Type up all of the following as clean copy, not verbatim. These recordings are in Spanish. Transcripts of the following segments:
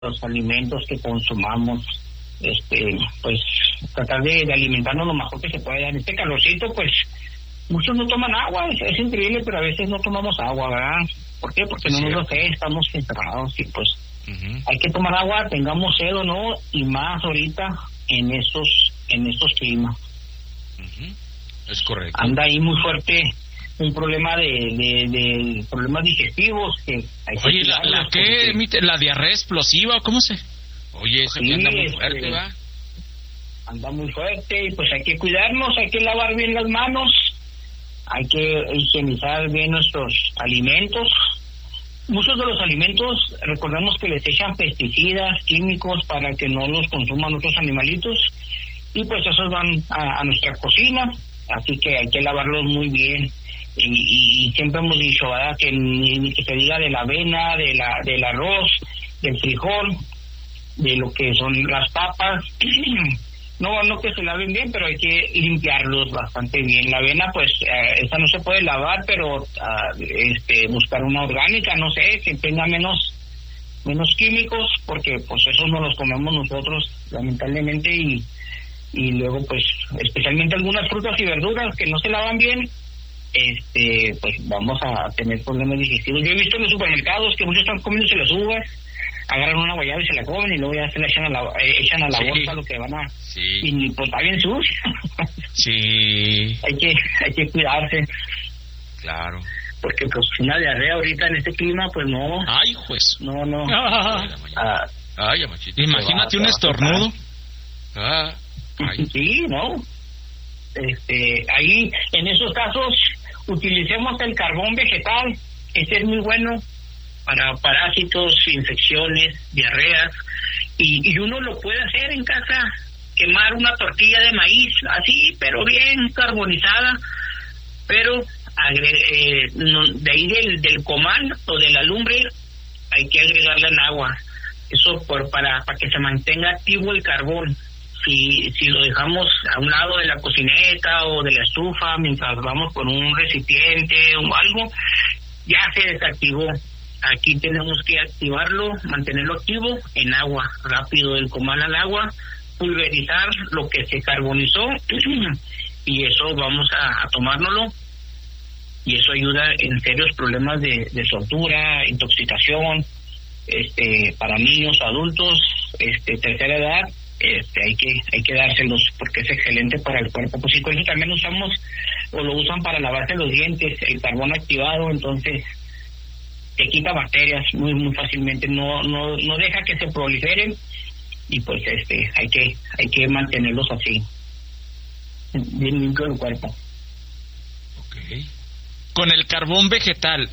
los alimentos que consumamos, pues tratar de alimentarnos lo mejor que se pueda. En este calorcito, pues muchos no toman agua, es increíble, pero a veces no tomamos agua, ¿verdad? ¿Por qué? Porque no nos lo sé, estamos encerrados y pues hay que tomar agua, tengamos sed o no, y más ahorita en estos climas. Es correcto. Anda ahí muy fuerte un problema de problemas digestivos que hay que... Oye, ¿la diarrea explosiva o cómo se...? Oye, eso que anda muy fuerte, ¿va? Anda muy fuerte y pues hay que cuidarnos, hay que lavar bien las manos, hay que higienizar bien nuestros alimentos. Muchos de los alimentos, recordemos que les echan pesticidas, químicos para que no los consuman otros animalitos, y pues esos van a nuestra cocina, así que hay que lavarlos muy bien. Y siempre hemos dicho, ¿verdad?, que ni que se diga de la avena, del arroz, del frijol, de lo que son las papas. No que se laven bien, pero hay que limpiarlos bastante bien. La avena, pues, esa no se puede lavar, pero buscar una orgánica, no sé, que tenga menos químicos, porque pues esos no los comemos nosotros, lamentablemente, y luego, pues, especialmente algunas frutas y verduras que no se lavan bien, pues vamos a tener problemas digestivos. Yo he visto en los supermercados que muchos están comiéndose las uvas, agarran una guayaba y se la comen y luego ya se la echan a la bolsa lo que van a... Y pues está bien sucio. Sí. Hay que cuidarse. Claro. Porque pues una diarrea ahorita en este clima, pues no... ¡Ay, pues! No. Ay, machito. Imagínate un estornudo. Sí, ¿no? Ahí, en esos casos, utilicemos el carbón vegetal. Este es muy bueno para parásitos, infecciones, diarreas, y uno lo puede hacer en casa, quemar una tortilla de maíz, así, pero bien carbonizada, pero de ahí del comal o de la lumbre hay que agregarle en agua, eso para que se mantenga activo el carbón. Si lo dejamos a un lado de la cocineta o de la estufa mientras vamos con un recipiente o algo, ya se desactivó. Aquí tenemos que activarlo, mantenerlo activo en agua, rápido del comal al agua, pulverizar lo que se carbonizó y eso vamos a tomárnoslo, y eso ayuda en serios problemas de soltura, intoxicación, para niños, adultos, tercera edad. Hay que dárselos porque es excelente para el cuerpo. Pues sí, con eso también usamos o lo usan para lavarse los dientes, el carbón activado, entonces te quita bacterias muy muy fácilmente, no deja que se proliferen, y pues hay que mantenerlos así, bien limpio el cuerpo. Okay. Con el carbón vegetal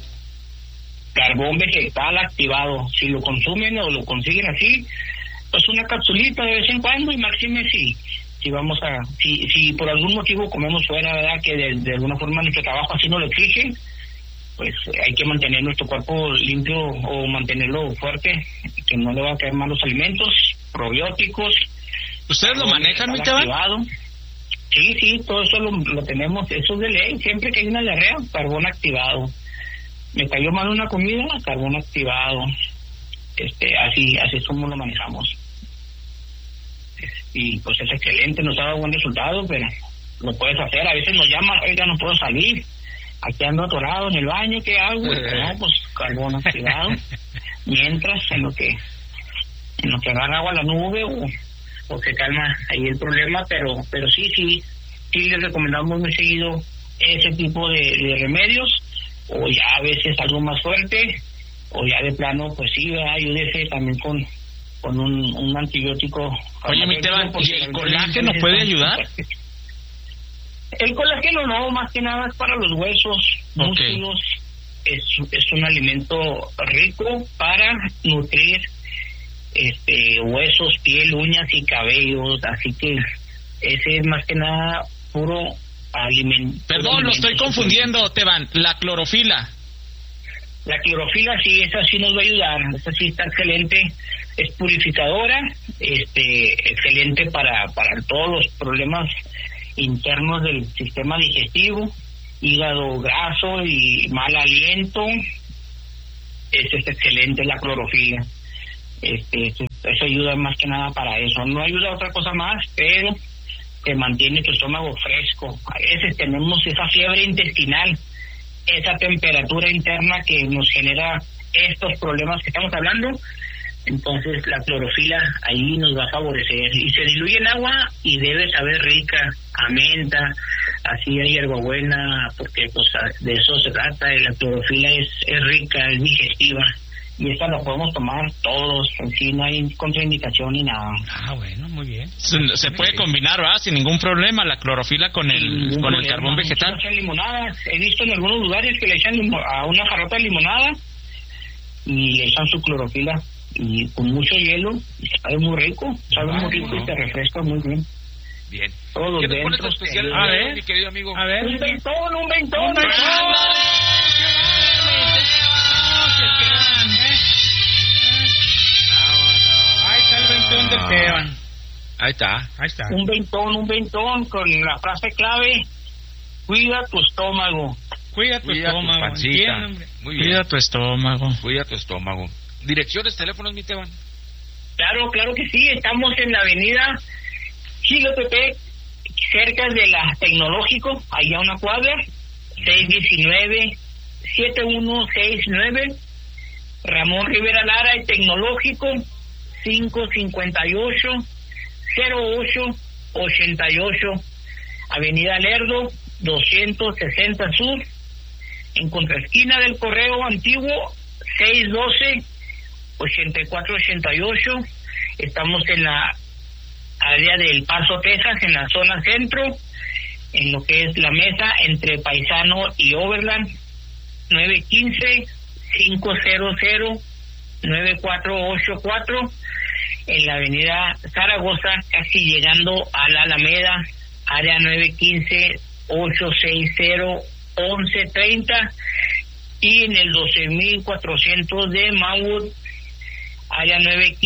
activado, si lo consumen o lo consiguen así, pues una capsulita de vez en cuando, y máxime si vamos si por algún motivo comemos fuera, ¿verdad?, que de alguna forma nuestro trabajo así no lo exige, pues hay que mantener nuestro cuerpo limpio o mantenerlo fuerte, que no le va a caer malos alimentos, probióticos. ¿Ustedes lo manejan, mi Teban? Sí, todo eso lo tenemos, eso es de ley, siempre que hay una diarrea, carbón activado. Me cayó mal una comida, carbón activado. Así es como lo manejamos. Y pues es excelente, nos ha dado buen resultado, pero lo puedes hacer. A veces nos llaman, oiga, no puedo salir, aquí ando atorado en el baño, ¿qué hago? No, pues carbón activado. Mientras, en lo que agarra agua la nube o se calma ahí el problema, pero sí les recomendamos muy seguido ese tipo de remedios, o ya a veces algo más fuerte, o ya de plano, pues sí, ayúdese también con un antibiótico. Oye, mi Teban, ¿y el colágeno puede ayudar? El colágeno no, más que nada es para los huesos, músculos. Es un alimento rico para nutrir huesos, piel, uñas y cabellos, así que ese es más que nada puro alimento. Perdón, lo estoy confundiendo, Teban, la clorofila. La clorofila sí, esa sí nos va a ayudar, esa sí está excelente, es purificadora, excelente para todos los problemas internos del sistema digestivo, hígado graso y mal aliento. Es excelente la clorofila. Eso ayuda más que nada para eso. No ayuda a otra cosa más, pero te mantiene tu estómago fresco. A veces tenemos esa fiebre intestinal, esa temperatura interna que nos genera estos problemas que estamos hablando. Entonces la clorofila ahí nos va a favorecer, y se diluye en agua y debe saber rica, a menta, así a hierbabuena, porque pues de eso se trata. La clorofila es rica, es digestiva, y esta la podemos tomar todos, en sí no hay contraindicación ni nada. Bueno, muy bien. Se puede combinar, ¿verdad? Sin ningún problema la clorofila con el carbón vegetal. Se echan limonadas. He visto en algunos lugares que le echan a una jarrota de limonada y le echan su clorofila y con mucho hielo, y sabe muy rico, y te refresca muy bien. Bien. Todos ¿Qué te pones especial, a ver, mi querido amigo? A ver. Un ventón. Ahí está el ventón del Teban. Ahí está. Un ventón con la frase clave: cuida tu estómago. Cuida tu estómago. Pancita. Muy bien. Cuida tu estómago. Cuida tu estómago. Direcciones, teléfonos, mi Teban. Claro que sí. Estamos en la avenida Chilotepec, cerca de la Tecnológico, allá una cuadra, 619-7169. Ramón Rivera Lara, el Tecnológico, 558-0888. Avenida Lerdo, 260 Sur, en contraesquina del Correo Antiguo, 612-8488. Estamos en la área del Paso, Texas, en la zona centro, en lo que es la mesa entre Paisano y Overland, 915-500-9484, en la avenida Zaragoza, casi llegando a la Alameda, área 915-860-1130, y en el 12400 de Mauwood, área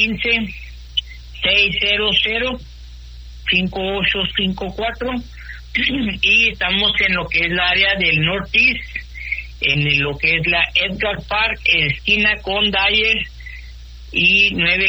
915-600-5854, y estamos en lo que es la área del Northeast, en lo que es la Edgar Park, esquina con Dyer, y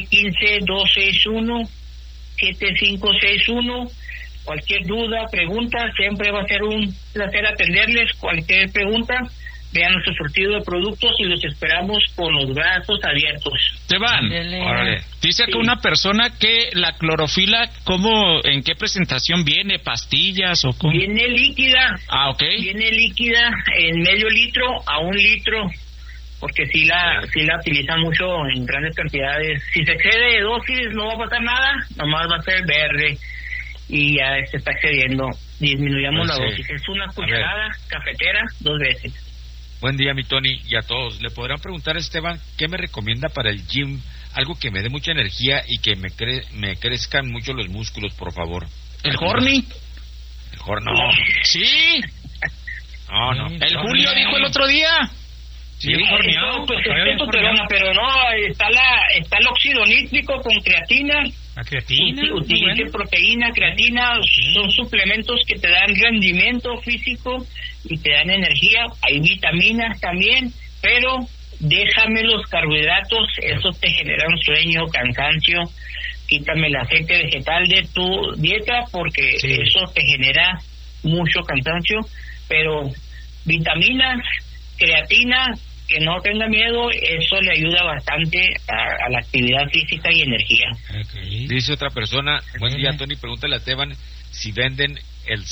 915-261-7561. Cualquier duda, pregunta, siempre va a ser un placer atenderles. Cualquier pregunta, vean nuestro surtido de productos y los esperamos con los brazos abiertos. Teban, dice acá una persona que la clorofila, ¿en qué presentación viene? ¿Pastillas o cómo? Viene líquida. Ok. Viene líquida en medio litro a 1 litro, porque si la utilizan mucho en grandes cantidades. Si se excede de dosis no va a pasar nada, nomás va a ser verde y ya se está excediendo. Disminuyamos la dosis. Es una cucharada cafetera 2 veces. Buen día, mi Tony, y a todos. ¿Le podrán preguntar a Esteban qué me recomienda para el gym? Algo que me dé mucha energía y que me crezcan mucho los músculos, por favor. ¿El Horny? El Horny, no. Sí. No. El Julio dijo el otro día. Sí, pues es testosterona, pero no, está el óxido nítrico con creatina. La creatina. Utilicen proteína, creatina, son suplementos que te dan rendimiento físico y te dan energía. Hay vitaminas también, pero déjame los carbohidratos, eso te genera un sueño, cansancio. Quítame el aceite vegetal de tu dieta porque eso te genera mucho cansancio, pero vitaminas, creatina, que no tenga miedo, eso le ayuda bastante a la actividad física y energía. Okay. Dice otra persona, buen día, Tony, pregúntale a Teban si venden el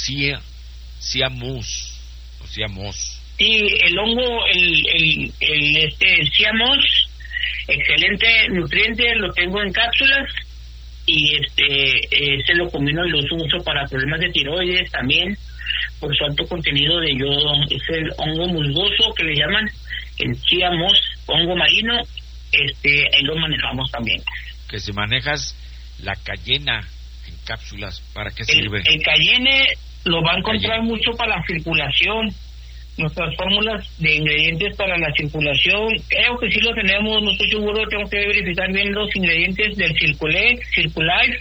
Ciamus o Ciamos. Sí, el hongo, el Ciamos, excelente nutriente, lo tengo en cápsulas y se lo combino y lo uso para problemas de tiroides también, por su alto contenido de yodo. Es el hongo musgoso que le llaman, el Ciamos, hongo marino, ahí lo manejamos también. Que si manejas la cayena en cápsulas, ¿para qué sirve? El cayenne lo va a encontrar mucho para la circulación. Nuestras fórmulas de ingredientes para la circulación, creo que sí lo tenemos, no estoy seguro, tengo que verificar bien los ingredientes del Circulife,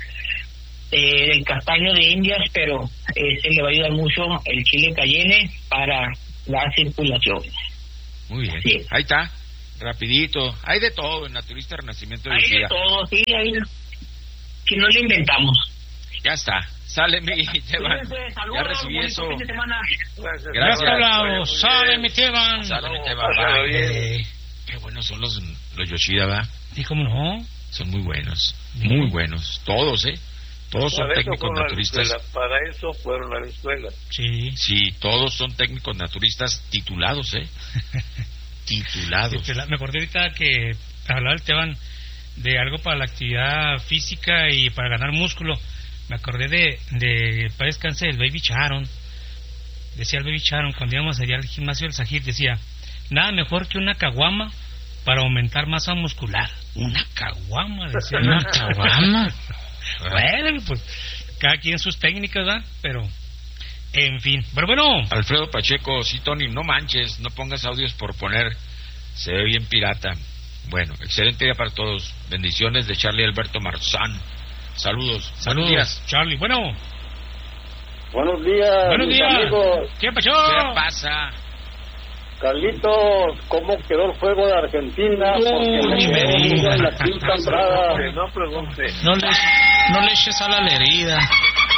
del castaño de Indias, pero le va a ayudar mucho el chile cayenne para la circulación. Muy bien, sí. Ahí está. rapidito. Hay de todo en Naturista Renacimiento de Hay Yoshida. de todo, sí, ahí que no le inventamos. Ya está. Sale mi Teban. Cuídense, Ya saludos, recibí bonito eso. fin de semana. Gracias. Hablado. Sale mi Teban. Sale mi Teban. Pásalo Bye. bien. Qué buenos son los Yoshida, ¿va? ¿Y cómo no? Son muy buenos. Muy buenos. Todos, ¿eh? Todos son Para eso técnicos fueron a la naturistas. escuela, para eso fueron a la escuela. Sí. Sí, todos son técnicos naturistas titulados, ¿eh? Titulados. Me acordé ahorita que hablaba el Teban de algo para la actividad física y para ganar músculo. Me acordé de para descansar el Baby Charon. Decía el Baby Charon cuando íbamos allá al gimnasio del Sajir, decía, nada mejor que una caguama para aumentar masa muscular. Una caguama, decía. ¿Una caguama? Bueno, pues cada quien sus técnicas, ¿verdad? Pero, en fin. Pero bueno. Alfredo Pacheco, sí, Tony, no manches, no pongas audios por poner, se ve bien pirata. Bueno, excelente día para todos. Bendiciones de Charlie Alberto Marzán. Saludos. Buenos días. Charlie. Bueno. Buenos días, Buenos mis días. amigos. ¿Qué pasó? ¿Qué pasa? Carlitos, ¿cómo quedó el juego de Argentina? Porque me quedé dormido en la quinta entrada. No pregunte. No le eches sal a la herida.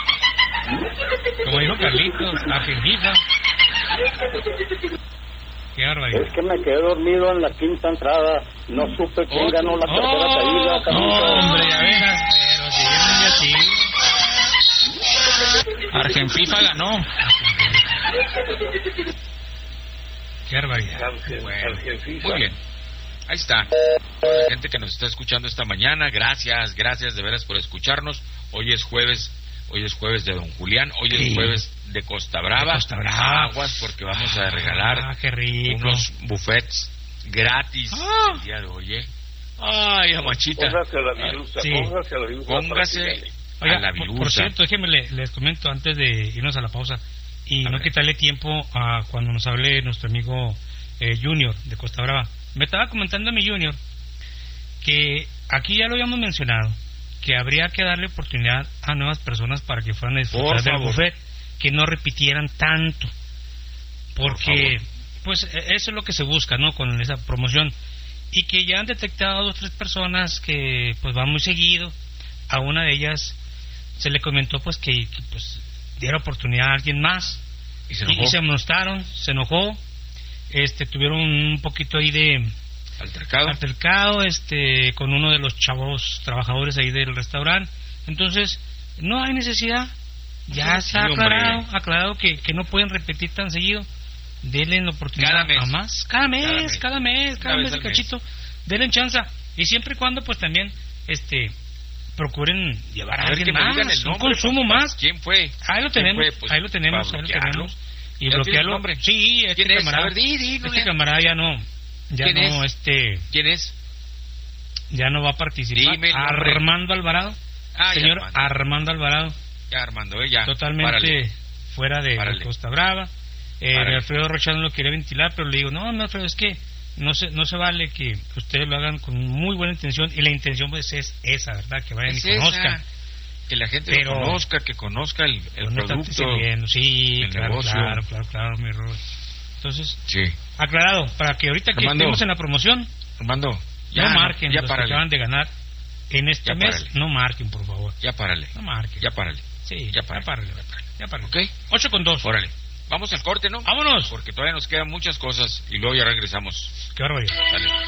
Como dijo Carlitos, Argentina. Qué barbaridad. Es que me quedé dormido en la quinta entrada. No supe quién ganó la tercera caída, Carlitos. Hombre, a ver, pero si es así. Argenfifa ganó. Qué barbaridad. Bueno, muy bien. Ahí está. Toda la gente que nos está escuchando esta mañana, gracias de veras por escucharnos. Hoy es jueves de Don Julián, hoy es jueves de Costa Brava. De Costa Brava. Aguas porque vamos a regalar qué rico. unos buffets gratis el día de hoy. Ay, amachita. Póngase a la virusa, Sí. póngase a la virusa. Póngase Oiga, a la por virusa. cierto, déjenme les comento antes de irnos a la pausa y no quitarle tiempo a cuando nos hable nuestro amigo Junior de Costa Brava. Me estaba comentando mi Junior que aquí ya lo habíamos mencionado, que habría que darle oportunidad a nuevas personas para que fueran a disfrutar del buffet, que no repitieran tanto, porque pues eso es lo que se busca, ¿no? Con esa promoción, y que ya han detectado 2 o 3 personas que pues van muy seguido. A una de ellas se le comentó pues que pues diera oportunidad a alguien más Y se enojó. y se amonestaron, se enojó, tuvieron un poquito ahí de Altercado. con uno de los chavos trabajadores ahí del restaurante. Entonces no hay necesidad, ya Sí, está hombre. aclarado que no pueden repetir tan seguido. Denle la oportunidad Cada mes. a más, cada mes Una vez de al cachito, denle chance, y siempre y cuando pues también procuren llevar a A ver, que alguien me digan más, el un nombre, consumo pues, más. ¿Quién fue? Ahí lo ¿Quién tenemos, fue? Pues, ahí lo tenemos, para ahí lo bloquearlo. tenemos. Y ¿Ya tienes bloquearlo. el nombre? Sí, ¿Quién es? camarada. A ver, di, no le- Camarada ya no ¿Quién es? ¿Quién es? ya no va a participar. Dime el nombre. Armando Alvarado. Ah, ya, Señor Armando Alvarado, Ya, Armando, ya. totalmente Párale. fuera de Párale. Costa Brava. Párale. Alfredo Rocha no lo quería ventilar, pero le digo, no, Alfredo, es que no se vale que ustedes lo hagan con muy buena intención, y la intención pues es esa, ¿verdad? Que vayan Es y conozcan. esa. Que la gente Pero- lo conozca, que conozca el Pues no están producto. sirviendo. Sí, el claro, negocio. claro, mi Robert. Entonces, Sí. aclarado, para que ahorita que Armando. estemos en la promoción, Armando, ya no marquen ya los que párale. acaban de ganar en este Ya mes, párale. no marquen, por favor. Ya párale. No marquen. Ya párale. Sí, Ya ya párale. párale. ¿Ok? 8:02. Órale. Vamos al corte, ¿no? ¡Vámonos! Porque todavía nos quedan muchas cosas y luego ya regresamos. Qué barbaridad. Dale. No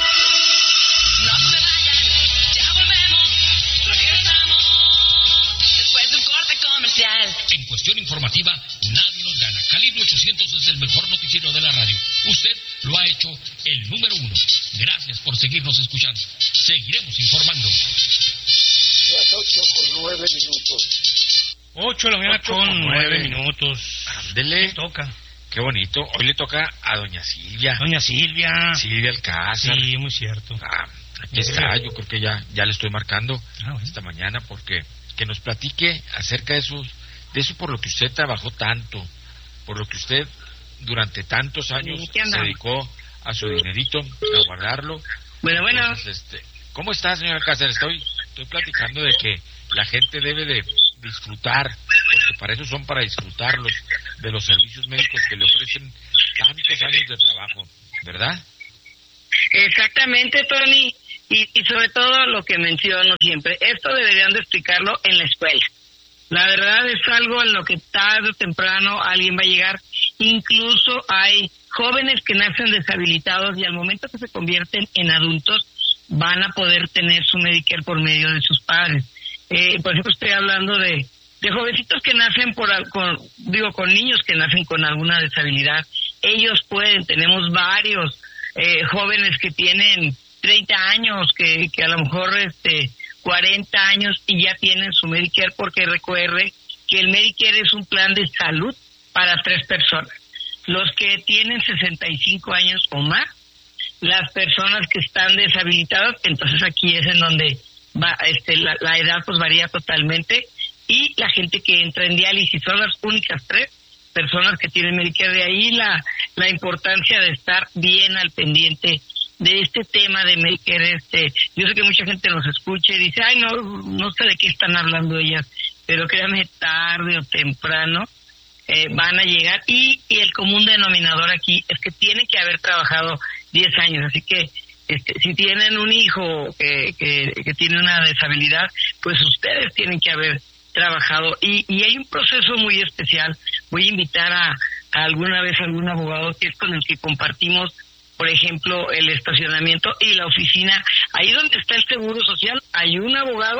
se vayan, ya volvemos, regresamos después de un corte comercial. En cuestión informativa, nadie nos gana. Calibre 800 es el mejor noticiero de la radio. Usted lo ha hecho el número 1. Gracias por seguirnos escuchando. Seguiremos informando. Las 8:09. 8 de la mañana 8 con con 9 9. minutos. Ándele. ¿Qué toca? Qué bonito. Hoy le toca a doña Silvia. Doña Silvia. Silvia Alcázar. Sí, muy cierto. Aquí está. Yo creo que ya le estoy marcando Bueno. esta mañana porque que nos platique acerca de eso por lo que usted trabajó tanto, por lo que usted durante tantos años Sí, ¿qué se andamos? dedicó a su dinerito, a guardarlo. Bueno. Entonces, ¿cómo está, señora Alcázar? Estoy platicando de que la gente debe de disfrutar, porque para eso son, para disfrutarlos de los servicios médicos que le ofrecen tantos años de trabajo, ¿verdad? Exactamente, Tony, y sobre todo lo que menciono siempre, esto deberían de explicarlo en la escuela. La verdad es algo en lo que tarde o temprano alguien va a llegar. Incluso hay jóvenes que nacen deshabilitados y al momento que se convierten en adultos van a poder tener su Medicare por medio de sus padres. Por ejemplo, estoy hablando de jovencitos que nacen con niños que nacen con alguna deshabilidad. Ellos tenemos varios jóvenes que tienen 30 años, que a lo mejor 40 años y ya tienen su Medicare, porque recuerde que el Medicare es un plan de salud para 3 personas. Los que tienen 65 años o más, las personas que están deshabilitadas, entonces aquí es en donde va la edad pues varía totalmente, y la gente que entra en diálisis. Son las únicas 3 personas que tienen Medicare. De ahí la importancia de estar bien al pendiente de este tema de Medicare. Yo sé que mucha gente nos escucha y dice, ay, no sé de qué están hablando ellas, pero créanme, tarde o temprano van a llegar, y el común denominador aquí es que tienen que haber trabajado 10 años, así que si tienen un hijo que tiene una deshabilidad, pues ustedes tienen que haber trabajado, y hay un proceso muy especial. Voy a invitar a alguna vez a algún abogado que es con el que compartimos, por ejemplo, el estacionamiento y la oficina. Ahí donde está el Seguro Social hay un abogado,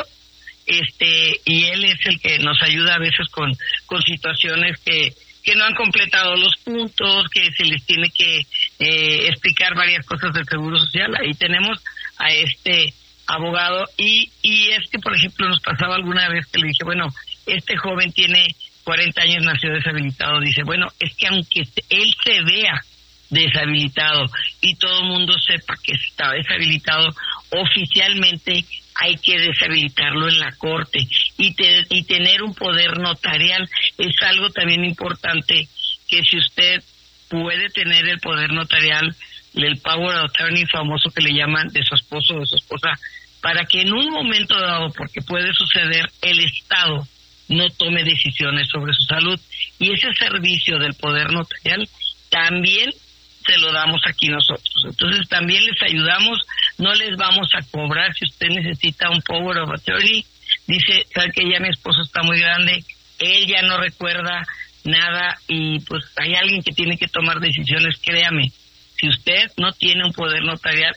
y él es el que nos ayuda a veces con situaciones que no han completado los puntos, que se les tiene que explicar varias cosas del Seguro Social. Ahí tenemos a este abogado, y por ejemplo, nos pasaba alguna vez que le dije, bueno, este joven tiene 40 años, nació deshabilitado. Dice, bueno, es que aunque él se vea deshabilitado y todo el mundo sepa que está deshabilitado, oficialmente hay que deshabilitarlo en la corte, y tener un poder notarial es algo también importante, que si usted puede tener el poder notarial, el power of attorney famoso que le llaman, de su esposo o de su esposa, para que en un momento dado, porque puede suceder, el Estado no tome decisiones sobre su salud, y ese servicio del poder notarial también se lo damos aquí nosotros. Entonces también les ayudamos, no les vamos a cobrar. Si usted necesita un power of attorney, dice, sabe que ya mi esposo está muy grande, él ya no recuerda nada, y pues hay alguien que tiene que tomar decisiones. Créame, si usted no tiene un poder notarial,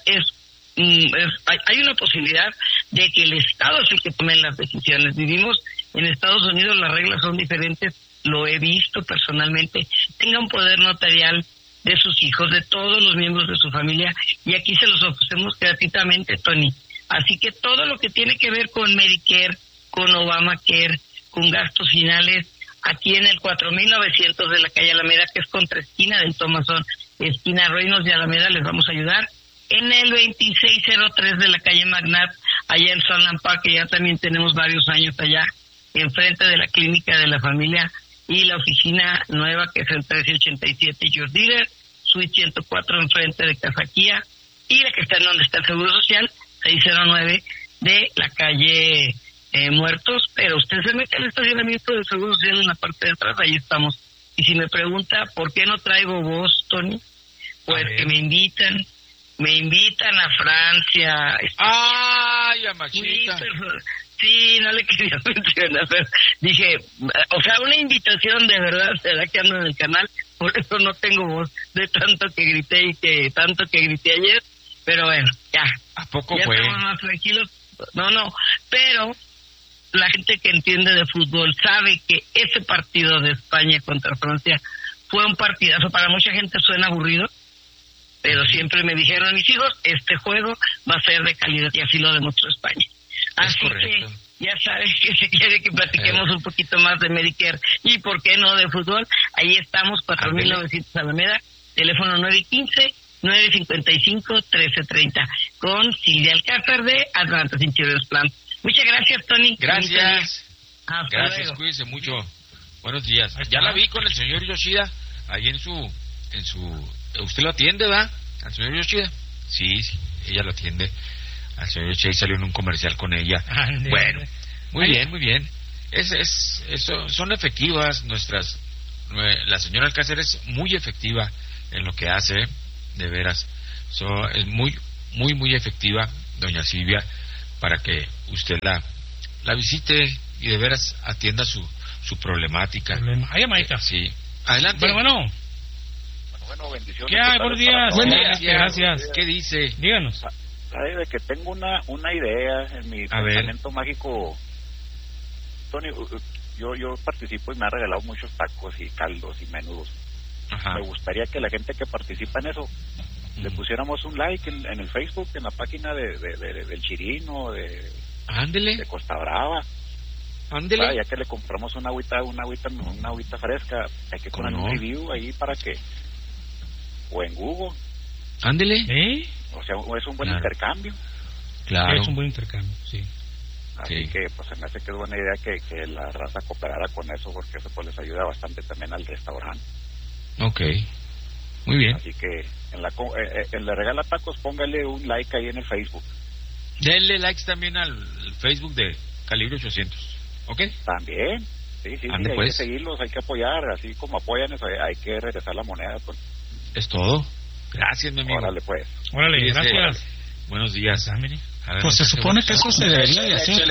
hay una posibilidad de que el Estado es el que tome las decisiones. Vivimos en Estados Unidos, las reglas son diferentes, lo he visto personalmente. Tenga un poder notarial de sus hijos, de todos los miembros de su familia, y aquí se los ofrecemos gratuitamente, Tony. Así que todo lo que tiene que ver con Medicare, con Obamacare, con gastos finales, aquí en el 4900 de la calle Alameda, que es contra esquina del Thomason, esquina Reinos de Alameda, les vamos a ayudar. En el 2603 de la calle Magnat, allá en Sunland Park, que ya también tenemos varios años allá, enfrente de la clínica de la familia, y la oficina nueva, que es el 1387 Your Dealer, suite 104 enfrente de Casaquía, y la que está en donde está el Seguro Social, 609 de la calle Muertos. Pero usted se mete al estacionamiento del Seguro Social en la parte de atrás, ahí estamos. Y si me pregunta por qué no traigo voz, Tony, pues que me invitan a Francia. ¡Ay, a Machita! Sí, no le quería mencionar, pero dije, o sea, una invitación de verdad, será que ando en el canal, por eso no tengo voz de tanto que grité ayer, pero bueno, ya. ¿A poco ya fue? Estamos más tranquilos. No, pero la gente que entiende de fútbol sabe que ese partido de España contra Francia fue un partidazo. Para mucha gente suena aburrido, pero siempre me dijeron mis hijos, este juego va a ser de calidad, y así lo demostró España. Así que ya sabes que si quiere que platiquemos un poquito más de Medicare y por qué no de fútbol, ahí estamos, 4900 Alameda, teléfono 915-955-1330, con Silvia Alcázar de Advantage Insurance Plan. Muchas gracias, Tony. Gracias. Hasta Gracias, luego. cuídese mucho. Buenos días. Ya la vi con el señor Yoshida, ahí en su... ¿Usted lo atiende, va? ¿Al señor Yoshida? Sí, ella lo atiende. Al señor Yoshida salió en un comercial con ella. Bueno, muy bien. Son efectivas la señora Alcácer es muy efectiva en lo que hace, de veras. So, es muy, muy, muy efectiva, doña Silvia, para que usted la visite y de veras atienda su problemática. Ay, llamadita. Sí. Adelante. Bueno. Bueno, bendiciones. ¿Qué hay? Buenos días. Buenos días. Gracias. ¿Qué dice? Díganos. Sabe de que tengo una idea en mi A ver. pensamiento mágico. Tony, yo participo y me ha regalado muchos tacos y caldos y menudos. Ajá. Me gustaría que la gente que participa en eso le pusiéramos un like en el Facebook, en la página del Chirino, Ándele. de Costa Brava. Ándele. Ya que le compramos una agüita fresca, hay que poner un review ahí para que, o en Google, Ándele. o sea, es un buen Claro. intercambio. Claro. Es un buen intercambio, sí. Así Sí. que pues se me hace que es buena idea que la raza cooperara con eso, porque eso pues les ayuda bastante también al restaurante. Ok. Muy bien. Así que en la regala tacos, póngale un like ahí en el Facebook. Denle likes también al Facebook de Calibre 800. ¿Ok? También. Sí, Ande, hay pues. que seguirlos, hay que apoyar, así como apoyan eso, hay que regresar la moneda. Pues. Es todo. Gracias, mi amigo. Órale, pues. Órale, Fíjese. gracias. Buenos días. Ah, mire. A ver, Pues se supone que eso se debería de hacer.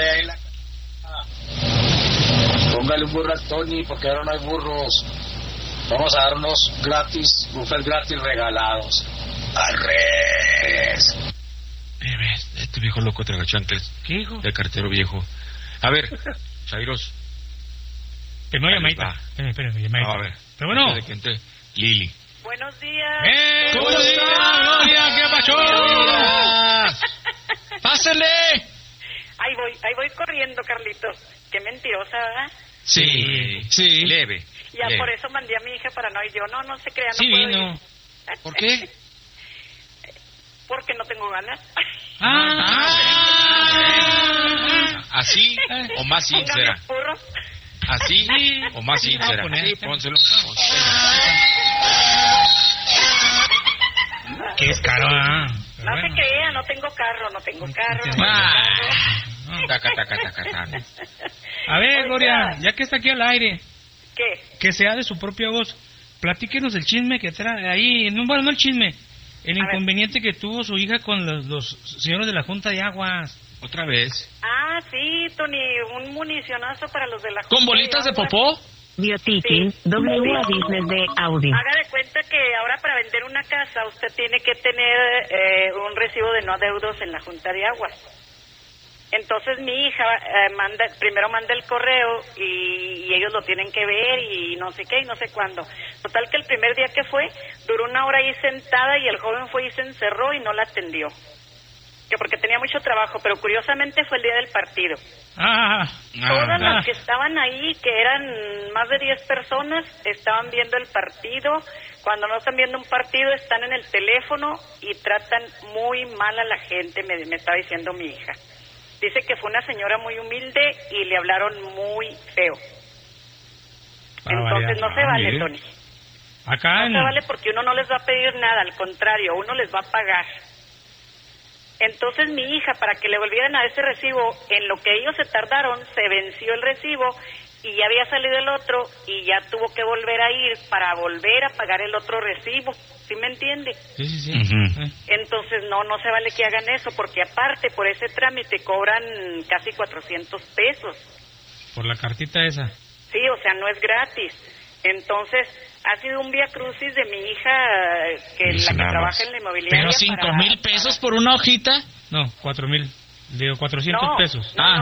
Póngale un burro al Tony, porque ahora no hay burros. Vamos a darnos gratis, buffet gratis regalados. ¡Arres! Este viejo loco traga chanclas. ¿Qué hijo? De cartero viejo. A ver, Chairos. Que no Ahí llamadita. va. Espérame, llamadita. A ver. Pero bueno. Antes de que entre Lili. Buenos días. ¡Buenos días, Gloria! ¿Qué pasó? ¡Pásele! Ahí voy corriendo, Carlitos. Qué mentirosa, ¿verdad? Sí. Leve. Ya leve. por eso mandé a mi hija para no ir yo. No se crean, no Sí puedo vino. ir. ¿Por qué? Porque no tengo ganas. ¿Así o más Póngame sincera? burros. ¿Así o más Sí, sincera? voy a poner. Sí, pónselo. Que es caro, ¿ah? No se crea, no tengo carro. No tengo carro. Taca, taca, taca, taca. A ver, Oiga. Gloria, ya que está aquí al aire, ¿Qué? que sea de su propia voz, platíquenos el chisme que trae ahí, bueno, no el chisme, el A ver. inconveniente que tuvo su hija con los señores de la Junta de Aguas. Otra vez. Ah, sí, Tony, un municionazo para los de la ¿Con bolitas de popó? Biotiquín, W a business de audio. Haga de cuenta que ahora para vender una casa usted tiene que tener un recibo de no adeudos en la Junta de Aguas. Entonces mi hija primero manda el correo y ellos lo tienen que ver y no sé qué y no sé cuándo. Total que el primer día que fue, duró 1 hora ahí sentada y el joven fue y se encerró y no la atendió. Que porque tenía mucho trabajo, pero curiosamente fue el día del partido. Todas las que estaban ahí, que eran más de 10 personas, estaban viendo el partido. Cuando no están viendo un partido, están en el teléfono y tratan muy mal a la gente, me estaba diciendo mi hija. Dice que fue una señora muy humilde y le hablaron muy feo. Entonces no se vale, Tony. Acá no se vale porque uno no les va a pedir nada, al contrario, uno les va a pagar. Entonces mi hija, para que le volvieran a ese recibo, en lo que ellos se tardaron, se venció el recibo y ya había salido el otro y ya tuvo que volver a ir para volver a pagar el otro recibo. ¿Sí me entiende? Sí. Entonces no se vale que hagan eso, porque aparte por ese trámite cobran casi 400 pesos. Por la cartita esa. Sí, o sea, no es gratis. Entonces, ha sido un vía crucis de mi hija, que la que trabaja en la inmobiliaria. ¿Pero 5,000 pesos por una hojita? No, 4,000. Digo, 400 pesos. No.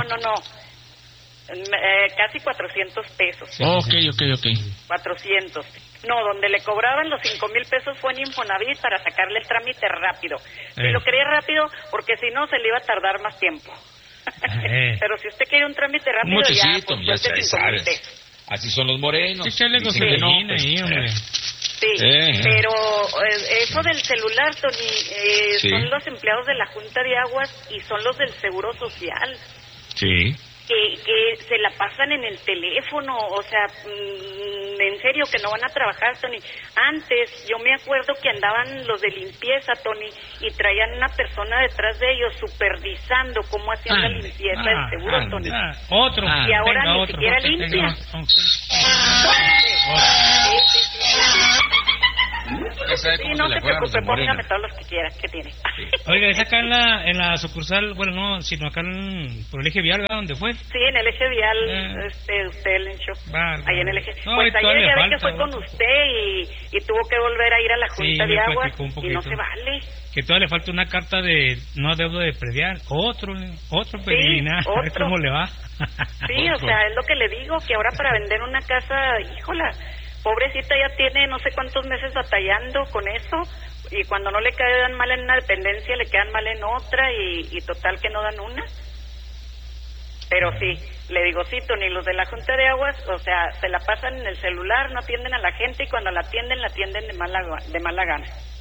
Casi 400 pesos. Sí. 400. No, donde le cobraban los 5,000 pesos fue en Infonavit para sacarle el trámite rápido. Si lo quería rápido, porque si no se le iba a tardar más tiempo. Pero si usted quiere un trámite rápido, ya se sabe. Así son los morenos. Sí, chale con gasolina ahí, hombre. Sí, pero eso del celular, Tony, son los empleados de la Junta de Aguas y son los del Seguro Social. Sí. Que se la pasan en el teléfono, o sea, en serio que no van a trabajar, Tony. Antes, yo me acuerdo que andaban los de limpieza, Tony, y traían una persona detrás de ellos supervisando cómo hacían la limpieza del seguro, Tony. Otro. Y ahora venga, ni otro, siquiera Jorge, limpia. sabe Sí, cómo no se le se juegan los de preocupe, póngame Morena. todos los que quiera, que tiene. Oiga, es acá en la sucursal, bueno, no, sino acá por el eje vial, ¿verdad? ¿Dónde fue? Sí, en el eje vial, usted el hinchó. Ahí en el eje. No, Pues y todavía ayer ya le ve que falta, fue con usted y tuvo que volver a ir a la Sí, Junta me de Aguas platicó un y poquito. no se vale. Que todavía le falta una carta de no adeudo de predial. Otro peregrinar. A ver otro. cómo le va. Sí, o sea, es lo que le digo, que ahora para vender una casa, híjola, pobrecita ya tiene no sé cuántos meses batallando con eso, y cuando no le quedan mal en una dependencia, le quedan mal en otra, y total que no dan una. Pero sí, le digo, sí, Tony, los de la Junta de Aguas, o sea, se la pasan en el celular, no atienden a la gente, y cuando la atienden de mala gana.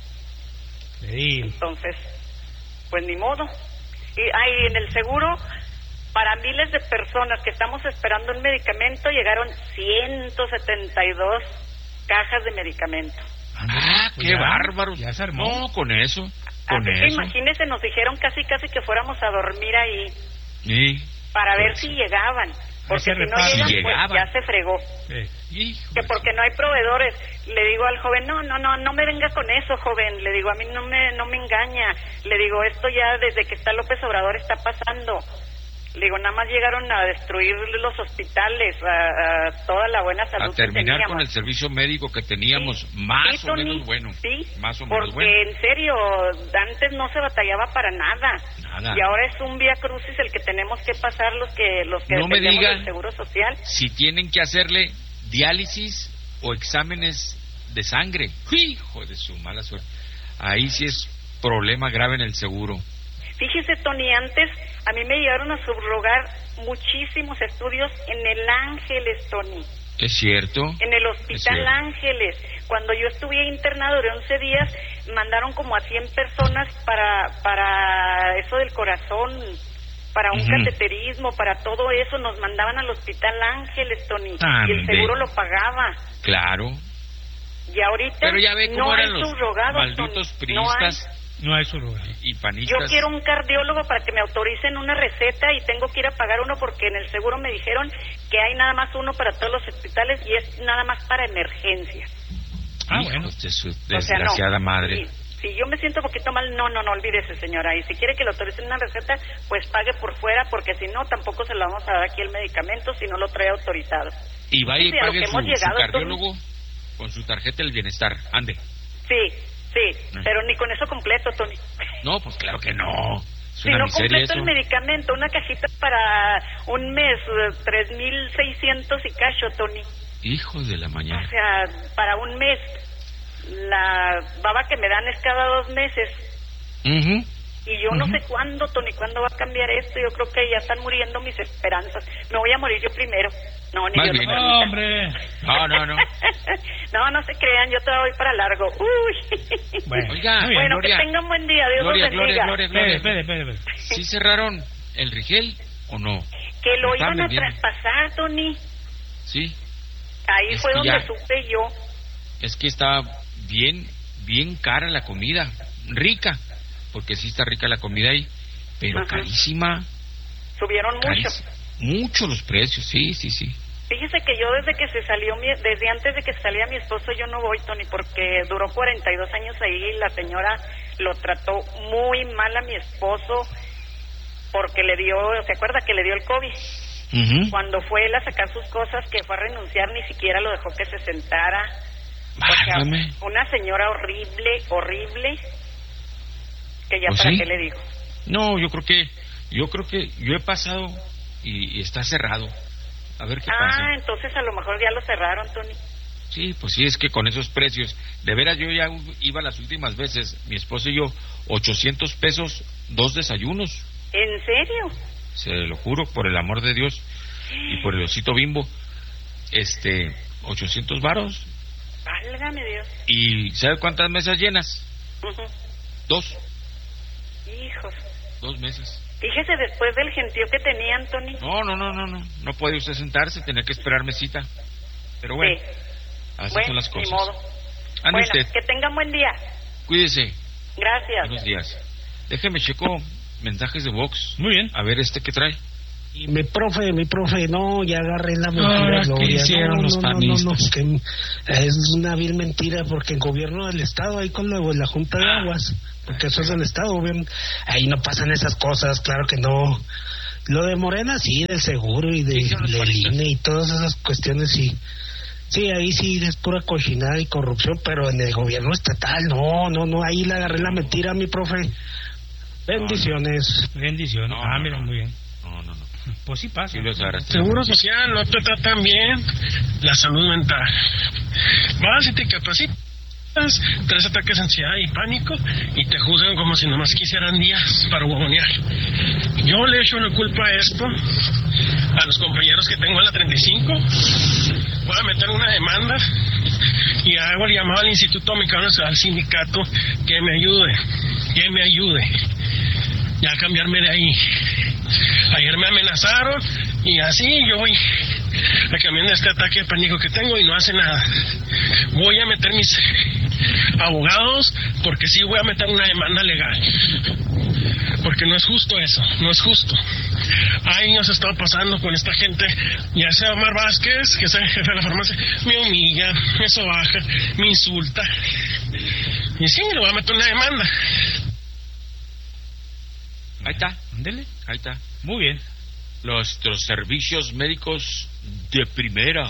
Sí. Entonces, pues ni modo. Y en el seguro, para miles de personas que estamos esperando un medicamento, llegaron 172 cajas de medicamento. Ah, Pues qué ya, bárbaro. ya se armó. No, con eso. Así que imagínese, nos dijeron casi que fuéramos a dormir ahí Sí. para ver si llegaban. Porque se si no repara. llegan, Si pues llegaban. ya se fregó. Hijo Que de porque no hay proveedores. Le digo al joven, no me venga con eso, joven. Le digo, a mí no me engaña. Le digo, esto ya desde que está López Obrador está pasando. Le digo, nada más llegaron a destruir los hospitales, a toda la buena salud A terminar que teníamos. con el servicio médico que teníamos, más Sí, o Tony, menos bueno. Sí, Más o menos porque bueno. en serio, antes no se batallaba para nada. Nada. Y ahora es un vía crucis el que tenemos que pasar los que No me dependemos diga del Seguro Social. si tienen que hacerle diálisis o exámenes de sangre. Hijo de su mala suerte. Ahí sí es problema grave en el seguro. Fíjese, Tony, antes a mí me llegaron a subrogar muchísimos estudios en el Ángeles, Tony. ¿Es cierto? En el Es Hospital cierto. Ángeles. Cuando yo estuve internado de 11 días, mandaron como a 100 personas para eso del corazón, para un cateterismo, para todo eso. Nos mandaban al Hospital Ángeles, Tony. Y el seguro lo pagaba. Claro. Y ahorita Pero ya ve cómo no eran hay los subrogados, malditos Tony. priistas No hay surrogado. y Yo panistas. quiero un cardiólogo para que me autoricen una receta y tengo que ir a pagar uno porque en el seguro me dijeron que hay nada más uno para todos los hospitales y es nada más para emergencias. Hijos de su O sea, desgraciada no. madre. Si yo me siento un poquito mal, no, olvídese, señora. Y si quiere que le autoricen una receta, pues pague por fuera, porque si no, tampoco se lo vamos a dar aquí el medicamento si no lo trae autorizado. Y vaya y Sí, a lo pague que su hemos llegado, cardiólogo con su tarjeta del bienestar. Ande. Sí, pero ni con eso completo, Tony. No, pues claro que no. Es Si una no miseria completo eso. el medicamento, una cajita para un mes, 3,600 y cacho, Tony. Hijo de la O mañana. sea, para un mes. La baba que me dan es cada 2 meses. Y yo no sé cuándo, Tony, cuándo va a cambiar esto. Yo creo que ya están muriendo mis esperanzas. Me voy a morir yo primero. No, ni Más Dios bien. lo permita. ¡Hombre! No. No se crean, yo todavía voy para largo. Uy. Bueno, Oiga, muy bien. Bueno, Gloria. que tengan buen día. Dios Gloria, los bendiga. Espere. ¿Sí cerraron el Rigel o no? Que lo Están iban a vendiendo. traspasar, Tony. Sí. Ahí Es fue que donde ya- supe yo. Es que está bien cara la comida. Rica. Porque sí está rica la comida ahí. Pero Ajá. carísima. Subieron mucho. Carísima. Mucho los precios, sí. Fíjese que yo desde antes de que salía mi esposo, yo no voy, Tony, porque duró 42 años ahí y la señora lo trató muy mal a mi esposo porque ¿se acuerda que le dio el COVID? Cuando fue él a sacar sus cosas, que fue a renunciar, ni siquiera lo dejó que se sentara. O sea, Válgame. una señora horrible, que ya ¿Oh, para sí? qué le digo. No, yo creo que yo he pasado y está cerrado. A ver qué pasa. Entonces a lo mejor ya lo cerraron, Tony. Sí, pues sí, es que con esos precios, de veras yo ya iba las últimas veces, mi esposo y yo, 800 pesos, 2 desayunos. ¿En serio? Se lo juro, por el amor de Dios y por el osito Bimbo, 800 varos. Válgame Dios. ¿Y sabe cuántas mesas llenas? Ujú. 2. Hijos. 2 mesas. Fíjese, después del gentío que tenía, Tony. No puede usted sentarse, tener que esperar mesita. Pero bueno, Sí. así Bueno, son las ni cosas. modo. Ande Bueno, usted, que tengan buen día. cuídese. Gracias. Buenos días. Déjeme checo mensajes de Vox. Muy bien. A ver, ¿qué trae? Y mi profe, no, ya agarré la mentira, Gloria. ¿Qué hicieron los panistas? Que es una vil mentira, porque el gobierno del Estado, ahí con la Junta de Aguas, porque eso es del Estado, obviamente, ahí no pasan esas cosas, claro que no. Lo de Morena sí, del seguro y del INE y todas esas cuestiones sí. Sí, ahí sí es pura cochinada y corrupción, pero en el gobierno estatal, no, ahí le agarré la mentira, mi profe. Bendiciones. Bendiciones. Mira, muy bien. No. Pues sí pasa. Seguro social, no te tratan bien la salud mental. Vas y te capacitas, 3 ataques de ansiedad y pánico y te juzgan como si nomás quisieran días para huevonear. Yo le echo la culpa a esto a los compañeros que tengo en la 35. Voy a meter una demanda y hago el llamado al Instituto Mexicano, al sindicato, que me ayude ya a cambiarme de ahí. Ayer me amenazaron y así yo voy a cambiar de este ataque de pánico que tengo y no hace nada. Voy a meter mis abogados porque sí voy a meter una demanda legal. Porque no es justo eso, no es justo. Años he estado pasando con esta gente, ya sea Omar Vázquez, que es el jefe de la farmacia, me humilla, me sobaja, me insulta. Y sí, le voy a meter una demanda. Ahí está. Ándele. Ahí está. Muy bien. Nuestros servicios médicos de primera.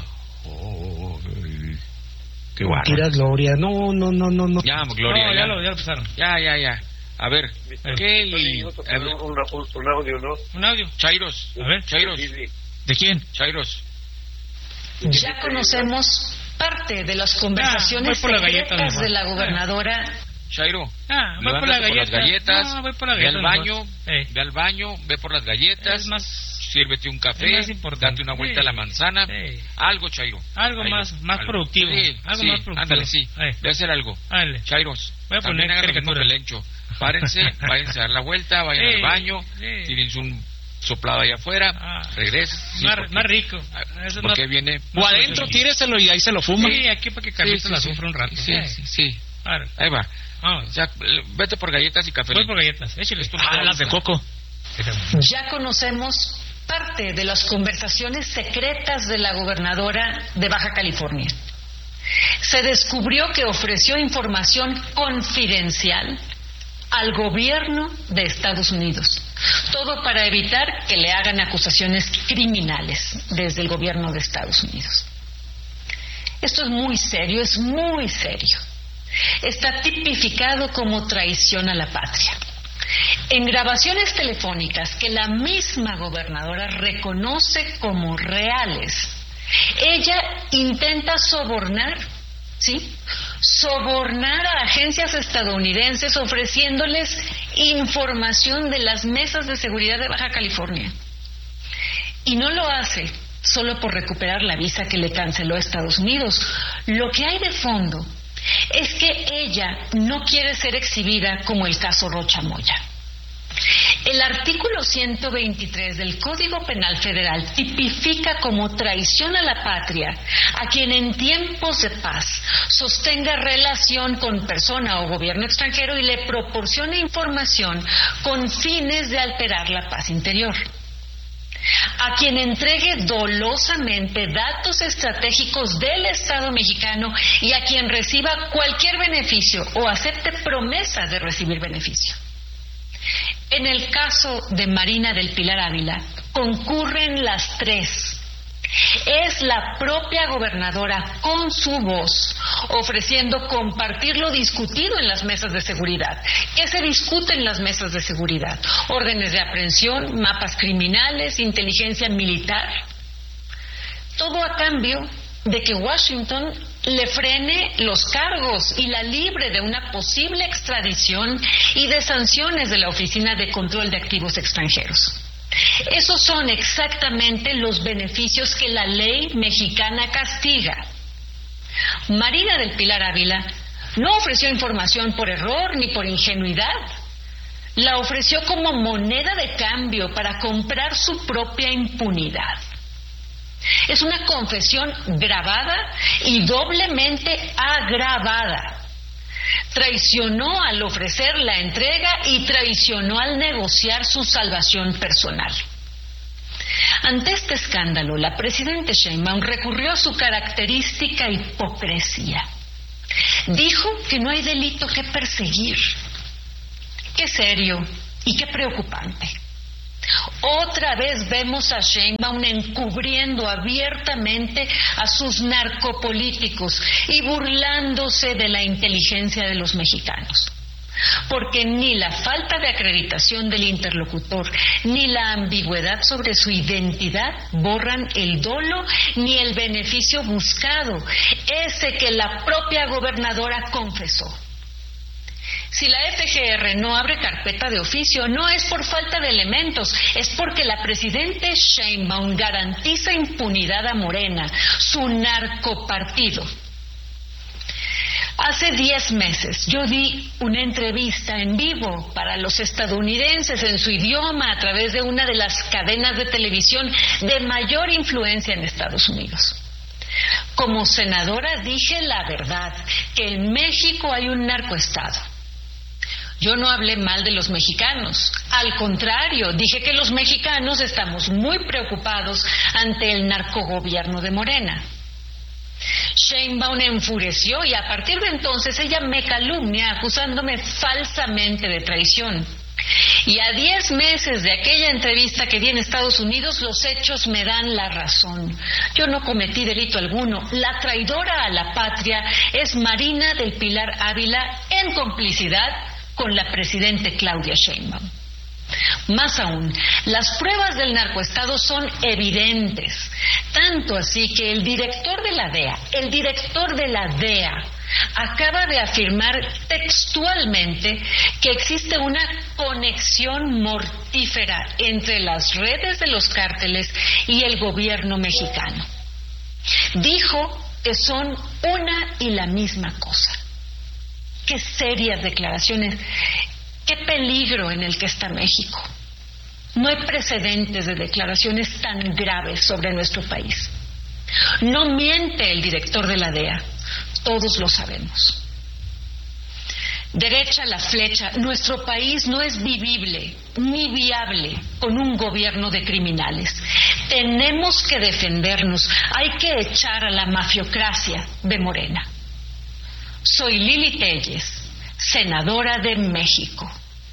Qué bárbaro. Mentira, Gloria. No. Ya, Gloria. No, ya lo empezaron. Ya. A ver, ¿qué? Un audio, ¿no? Un audio. Chairos. A ver. Chairos. ¿De quién? Chairos. Ya conocemos parte de las conversaciones secretas de la gobernadora. Chairo, voy por la galleta. Las galletas. No, voy por la galleta. Ve al baño, ve por las galletas. Es más, sírvete un café, date una vuelta a la manzana. Algo, Chairo. Algo más productivo. Algo más productivo. Ándale, sí. Ve a hacer algo. Chairos. Voy a poner caricatura. Párense, váyanse a dar la vuelta, vayan al baño, tírense un soplado allá afuera, regresen. Más rico. Porque viene... O adentro, tíreselo y ahí se lo fuma. Sí, aquí para que Carlitos la sufra un rato. Sí. Ahí va. Ya, vete por galletas y café. Voy por galletas. Échale. Las de coco. Ya conocemos parte de las conversaciones secretas de la gobernadora de Baja California. Se descubrió que ofreció información confidencial al gobierno de Estados Unidos. Todo para evitar que le hagan acusaciones criminales desde el gobierno de Estados Unidos. Esto es muy serio, es muy serio. Está tipificado como traición a la patria. En grabaciones telefónicas que la misma gobernadora reconoce como reales, ella intenta sobornar a agencias estadounidenses ofreciéndoles información de las mesas de seguridad de Baja California. Y no lo hace solo por recuperar la visa que le canceló Estados Unidos. Lo que hay de fondo es que ella no quiere ser exhibida como el caso Rocha Moya. El artículo 123 del Código Penal Federal tipifica como traición a la patria a quien en tiempos de paz sostenga relación con persona o gobierno extranjero y le proporcione información con fines de alterar la paz interior. A quien entregue dolosamente datos estratégicos del Estado mexicano y a quien reciba cualquier beneficio o acepte promesa de recibir beneficio. En el caso de Marina del Pilar Ávila, concurren las tres. Es la propia gobernadora con su voz ofreciendo compartir lo discutido en las mesas de seguridad. ¿Qué se discute en las mesas de seguridad? Órdenes de aprehensión, mapas criminales, inteligencia militar. Todo a cambio de que Washington le frene los cargos y la libre de una posible extradición y de sanciones de la Oficina de Control de Activos Extranjeros. Esos son exactamente los beneficios que la ley mexicana castiga. Marina del Pilar Ávila no ofreció información por error ni por ingenuidad. La ofreció como moneda de cambio para comprar su propia impunidad. Es una confesión grabada y doblemente agravada. Traicionó al ofrecer la entrega y traicionó al negociar su salvación personal. Ante este escándalo, la presidenta Sheinbaum recurrió a su característica hipocresía. Dijo que no hay delito que perseguir. Qué serio y qué preocupante. Otra vez vemos a Sheinbaum encubriendo abiertamente a sus narcopolíticos y burlándose de la inteligencia de los mexicanos. Porque ni la falta de acreditación del interlocutor ni la ambigüedad sobre su identidad borran el dolo ni el beneficio buscado, ese que la propia gobernadora confesó. Si la FGR no abre carpeta de oficio, no es por falta de elementos, es porque la presidenta Sheinbaum garantiza impunidad a Morena, su narcopartido. Hace 10 meses yo di una entrevista en vivo para los estadounidenses en su idioma a través de una de las cadenas de televisión de mayor influencia en Estados Unidos. Como senadora dije la verdad, que en México hay un narcoestado. Yo no hablé mal de los mexicanos, al contrario, dije que los mexicanos estamos muy preocupados ante el narcogobierno de Morena. Sheinbaum enfureció y a partir de entonces ella me calumnia acusándome falsamente de traición. Y a 10 meses de aquella entrevista que di en Estados Unidos, los hechos me dan la razón. Yo no cometí delito alguno. La traidora a la patria es Marina del Pilar Ávila en complicidad con la presidenta Claudia Sheinbaum. Más aún, las pruebas del narcoestado son evidentes, tanto así que el director de la DEA acaba de afirmar textualmente que existe una conexión mortífera entre las redes de los cárteles y el gobierno mexicano. Dijo que son una y la misma cosa. Qué serias declaraciones. ¡Qué peligro en el que está México! No hay precedentes de declaraciones tan graves sobre nuestro país. No miente el director de la DEA, todos lo sabemos. Derecha la flecha, nuestro país no es vivible ni viable con un gobierno de criminales. Tenemos que defendernos, hay que echar a la mafiocracia de Morena. Soy Lili Telles, senadora de México.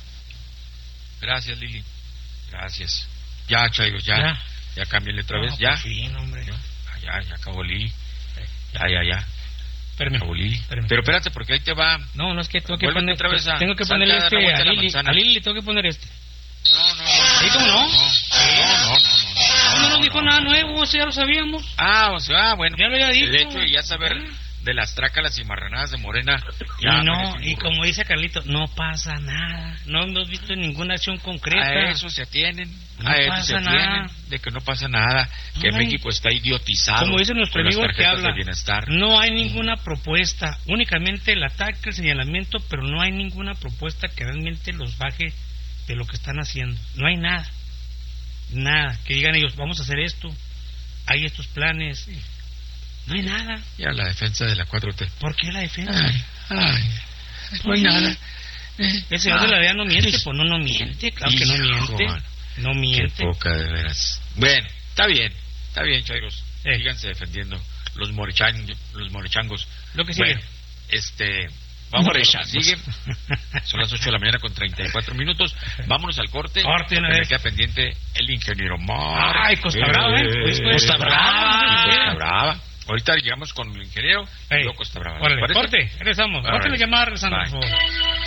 Gracias, Lili. Gracias. Ya, Chairo, ya cámbiale otra vez, ya. Por fin, hombre. Ya acabó Lili. Ya. Espérame. Acabó Lili. Pero espérate, porque ahí te va. No, es que tengo que poner otra vez tengo que ponerle este a Lili. A Lili le tengo que poner este. No. ¿Sí, cómo no? No nos dijo nada nuevo, eso ya lo sabíamos. Bueno. Ya lo había dicho. El hecho de ya saber de las trácalas y marranadas de Morena. Y como dice Carlito, no pasa nada. No hemos visto ninguna acción concreta. A eso se atienen. De que no pasa nada. Que México está idiotizado. Como dice nuestro amigo que habla, no hay ninguna propuesta. Únicamente el ataque, el señalamiento, pero no hay ninguna propuesta que realmente los baje de lo que están haciendo. No hay nada. Nada. Que digan ellos, vamos a hacer esto. Hay estos planes. No hay nada. Ya la defensa de la 4T. ¿Por qué la defensa? No hay nada. El señor de la DEA no miente, pues no miente, claro que no miente. No miente. Qué poca, de veras. Bueno, está bien, Chairos. Síganse defendiendo los morechangos. Lo que sigue. Vamos a lo que sigue. Son las 8 de la mañana con 34 minutos. Vámonos al corte. Me queda pendiente el ingeniero Mar. Ay, Costa Brava, Costa Brava. Ahorita llegamos con el ingeniero y luego Costa Brava. Corte, regresamos. Ahorita le llamamos regresando, por favor.